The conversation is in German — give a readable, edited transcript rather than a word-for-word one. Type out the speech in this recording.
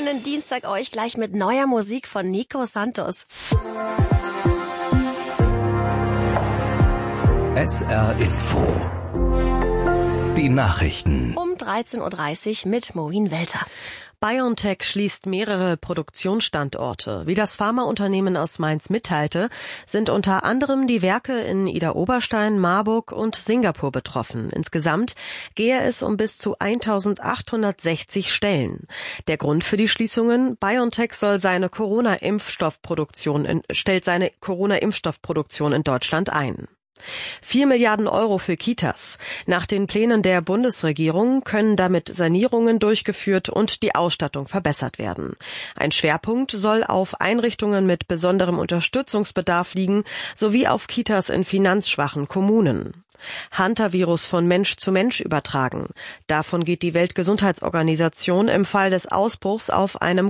schönen Dienstag euch gleich mit neuer Musik von Nico Santos. SR Info. Die Nachrichten. Um 13.30 Uhr mit Moin Welter. BioNTech schließt mehrere Produktionsstandorte. Wie das Pharmaunternehmen aus Mainz mitteilte, sind unter anderem die Werke in Idar-Oberstein, Marburg und Singapur betroffen. Insgesamt gehe es um bis zu 1860 Stellen. Der Grund für die Schließungen: BioNTech stellt seine Corona-Impfstoffproduktion in Deutschland ein. 4 Milliarden Euro für Kitas. Nach den Plänen der Bundesregierung können damit Sanierungen durchgeführt und die Ausstattung verbessert werden. Ein Schwerpunkt soll auf Einrichtungen mit besonderem Unterstützungsbedarf liegen, sowie auf Kitas in finanzschwachen Kommunen. Hantavirus von Mensch zu Mensch übertragen. Davon geht die Weltgesundheitsorganisation im Fall des Ausbruchs auf einem